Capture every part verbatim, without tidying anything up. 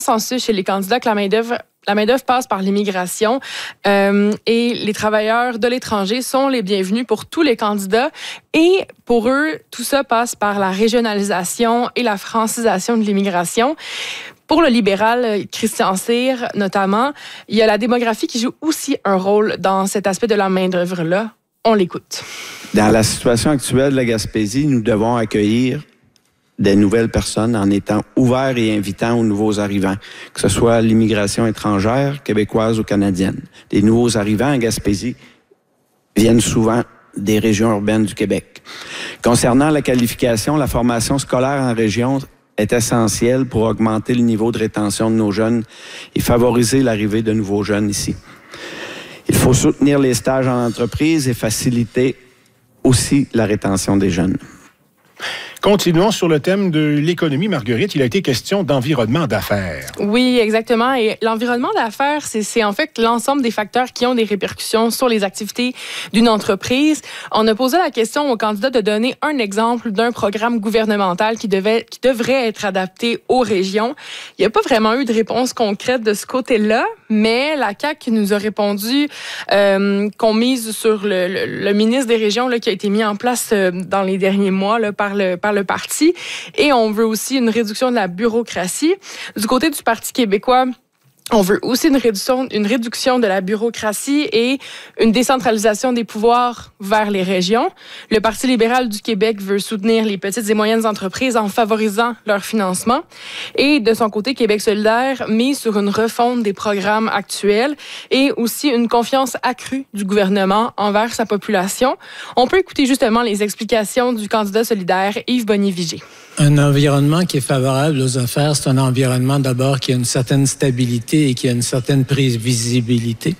consensus chez les candidats que la main-d'œuvre La main-d'œuvre passe par l'immigration euh, et les travailleurs de l'étranger sont les bienvenus pour tous les candidats. Et pour eux, tout ça passe par la régionalisation et la francisation de l'immigration. Pour le libéral Christian Cyr, notamment, il y a la démographie qui joue aussi un rôle dans cet aspect de la main-d'œuvre-là. On l'écoute. Dans la situation actuelle de la Gaspésie, nous devons accueillir des nouvelles personnes en étant ouverts et invitants aux nouveaux arrivants, que ce soit l'immigration étrangère, québécoise ou canadienne. Les nouveaux arrivants en Gaspésie viennent souvent des régions urbaines du Québec. Concernant la qualification, la formation scolaire en région est essentielle pour augmenter le niveau de rétention de nos jeunes et favoriser l'arrivée de nouveaux jeunes ici. Il faut soutenir les stages en entreprise et faciliter aussi la rétention des jeunes. Continuons sur le thème de l'économie, Marguerite. Il a été question d'environnement d'affaires. Oui, exactement. Et l'environnement d'affaires, c'est, c'est en fait l'ensemble des facteurs qui ont des répercussions sur les activités d'une entreprise. On a posé la question aux candidats de donner un exemple d'un programme gouvernemental qui, devait, qui devrait être adapté aux régions. Il n'y a pas vraiment eu de réponse concrète de ce côté-là, mais la C A Q nous a répondu euh, qu'on mise sur le, le, le ministre des Régions là, qui a été mis en place euh, dans les derniers mois là, par le par le parti, et on veut aussi une réduction de la bureaucratie. Du côté du Parti québécois, on veut aussi une réduction, une réduction de la bureaucratie et une décentralisation des pouvoirs vers les régions. Le Parti libéral du Québec veut soutenir les petites et moyennes entreprises en favorisant leur financement. Et de son côté, Québec solidaire mise sur une refonte des programmes actuels et aussi une confiance accrue du gouvernement envers sa population. On peut écouter justement les explications du candidat solidaire Yves Bonnier-Vigé. Un environnement qui est favorable aux affaires, c'est un environnement d'abord qui a une certaine stabilité et qui a une certaine prévisibilité.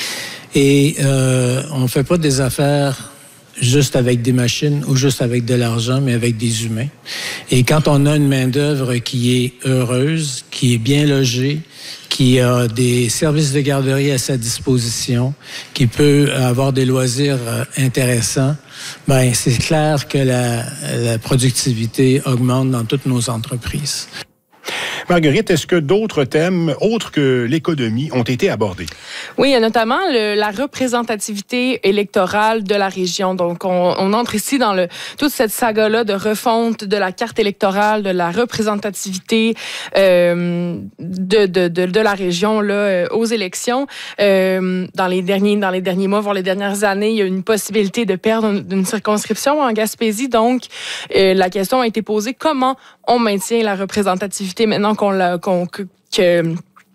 Et euh, on ne fait pas des affaires juste avec des machines ou juste avec de l'argent, mais avec des humains. Et quand on a une main-d'œuvre qui est heureuse, qui est bien logée, qui a des services de garderie à sa disposition, qui peut avoir des loisirs intéressants, ben c'est clair que la, la productivité augmente dans toutes nos entreprises. Marguerite, est-ce que d'autres thèmes, autres que l'économie, ont été abordés? Oui, il y a notamment le, la représentativité électorale de la région. Donc, on, on entre ici dans le, toute cette saga-là de refonte de la carte électorale, de la représentativité euh, de, de, de, de la région là, aux élections. Euh, dans, les derniers, dans les derniers mois, voire les dernières années, il y a une possibilité de perdre une, une circonscription en Gaspésie. Donc, euh, la question a été posée, comment on maintient la représentativité maintenant qu'on l'a, qu'on, que, que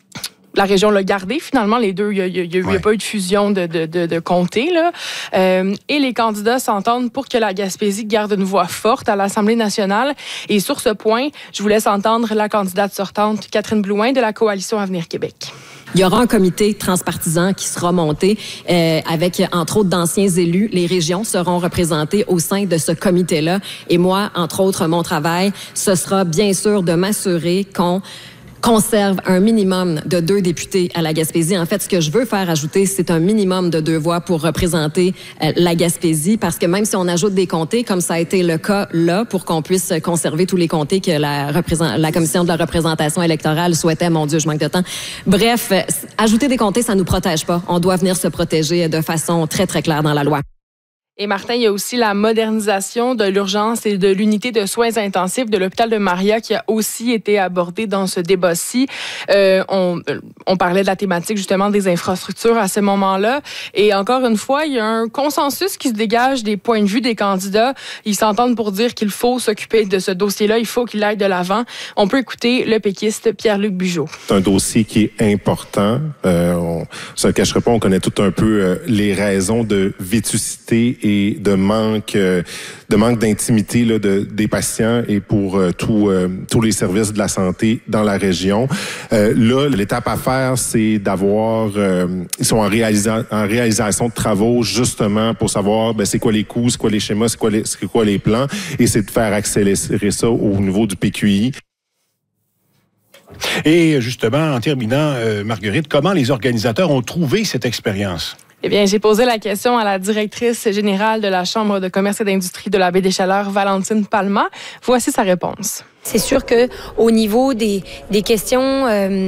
la région l'a gardé. Finalement, les deux, il n'y a, y a, ouais. a pas eu de fusion de, de, de, de comtés. Là. Euh, et les candidats s'entendent pour que la Gaspésie garde une voix forte à l'Assemblée nationale. Et sur ce point, je vous laisse entendre la candidate sortante, Catherine Blouin, de la Coalition Avenir Québec. Il y aura un comité transpartisan qui sera monté euh, avec, entre autres, d'anciens élus. Les régions seront représentées au sein de ce comité-là. Et moi, entre autres, mon travail, ce sera bien sûr de m'assurer qu'on conserve un minimum de deux députés à la Gaspésie. En fait, ce que je veux faire ajouter, c'est un minimum de deux voix pour représenter euh, la Gaspésie, parce que même si on ajoute des comtés, comme ça a été le cas là, pour qu'on puisse conserver tous les comtés que la, représent- la Commission de la représentation électorale souhaitait, mon Dieu, je manque de temps. Bref, euh, ajouter des comtés, ça nous protège pas. On doit venir se protéger de façon très, très claire dans la loi. Et Martin, il y a aussi la modernisation de l'urgence et de l'unité de soins intensifs de l'hôpital de Maria qui a aussi été abordée dans ce débat-ci. Euh, on, on parlait de la thématique justement des infrastructures à ce moment-là. Et encore une fois, il y a un consensus qui se dégage des points de vue des candidats. Ils s'entendent pour dire qu'il faut s'occuper de ce dossier-là, il faut qu'il aille de l'avant. On peut écouter le péquiste Pierre-Luc Bugeaud. C'est un dossier qui est important. Euh, on ne se le cachera pas, on connaît tout un peu euh, les raisons de vétusté et de manque euh, de manque d'intimité là, de, des patients et pour euh, tout, euh, tous les services de la santé dans la région. Euh, là, l'étape à faire, c'est d'avoir... Euh, ils sont en, réalisa- en réalisation de travaux justement pour savoir ben, c'est quoi les coûts, c'est quoi les schémas, c'est quoi les, c'est quoi les plans, et c'est de faire accélérer ça au niveau du P Q I. Et justement, en terminant, euh, Marguerite, comment les organisateurs ont trouvé cette expérience? Eh bien, j'ai posé la question à la directrice générale de la Chambre de commerce et d'industrie de la Baie des Chaleurs, Valentine Palma. Voici sa réponse. C'est sûr que au niveau des, des questions euh,